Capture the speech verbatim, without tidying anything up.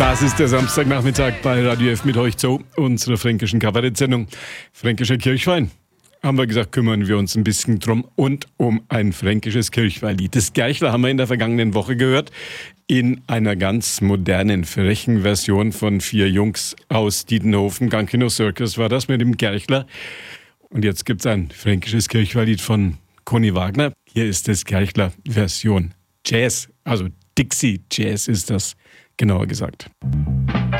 Das ist der Samstagnachmittag bei Radio F mit euch zu unserer fränkischen Kabarettsendung. Fränkischer Kirchwein. Haben wir gesagt, kümmern wir uns ein bisschen drum und um ein fränkisches Kirchweihlied. Das Gerchler haben wir in der vergangenen Woche gehört, in einer ganz modernen, frechen Version von vier Jungs aus Dietenhofen. Gankino Circus war das mit dem Gerchler. Und jetzt gibt es ein fränkisches Kirchweihlied von Conny Wagner. Hier ist das Gerchler-Version Jazz, also Dixie Jazz ist das, genauer gesagt.